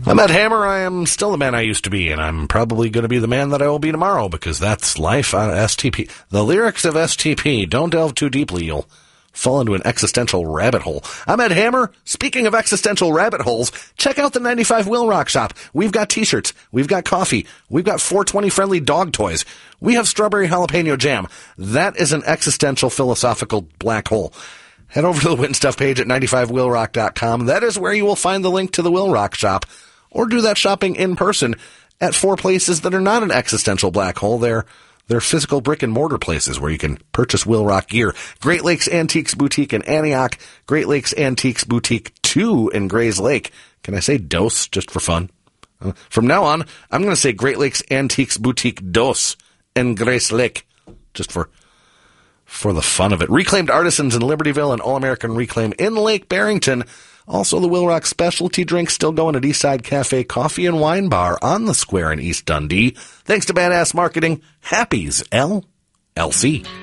I'm Ed Hammer. I am still the man I used to be, and I'm probably going to be the man that I will be tomorrow, because that's life on STP. The lyrics of STP, don't delve too deeply, you'll fall into an existential rabbit hole. I'm Ed Hammer. Speaking of existential rabbit holes, check out the 95 Will Rock shop. We've got t-shirts. We've got coffee. We've got 420-friendly dog toys. We have strawberry jalapeno jam. That is an existential philosophical black hole. Head over to the Win Stuff page at 95willrock.com. That is where you will find the link to the Will Rock shop. Or do that shopping in person at 4 places that are not an existential black hole. They're physical brick-and-mortar places where you can purchase Will Rock gear. Great Lakes Antiques Boutique in Antioch. Great Lakes Antiques Boutique 2 in Grays Lake. Can I say Dos just for fun? From now on, I'm going to say Great Lakes Antiques Boutique Dos in Grays Lake. Just for the fun of it. Reclaimed Artisans in Libertyville and All-American Reclaim in Lake Barrington. Also, the Will Rock specialty drink still going at Eastside Cafe Coffee and Wine Bar on the square in East Dundee. Thanks to Badass Marketing. Happy's LLC.